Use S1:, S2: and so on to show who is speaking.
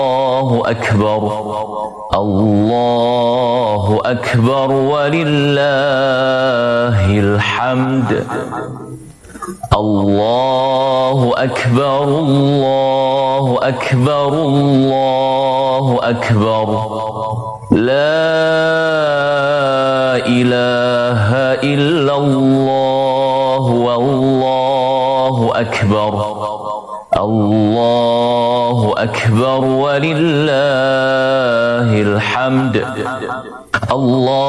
S1: الله أكبر الله أكبر ولله الحمد الله أكبر الله أكبر الله أكبر لا إله إلا الله والله أكبر الله أكبر ولله الحمد الله